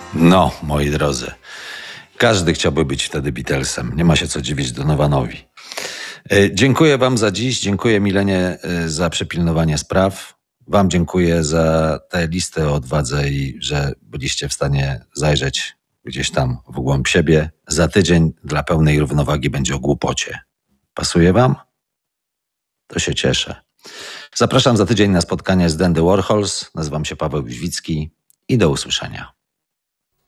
No, moi drodzy, każdy chciałby być wtedy Beatlesem. Nie ma się co dziwić Donovanowi. Dziękuję wam za dziś, dziękuję Milenie za przepilnowanie spraw. Wam dziękuję za tę listę o odwadze i że byliście w stanie zajrzeć gdzieś tam w głąb siebie. Za tydzień dla pełnej równowagi będzie o głupocie. Pasuje wam? To się cieszę. Zapraszam za tydzień na spotkanie z Dandy Warhols. Nazywam się Paweł Wźwicki i do usłyszenia.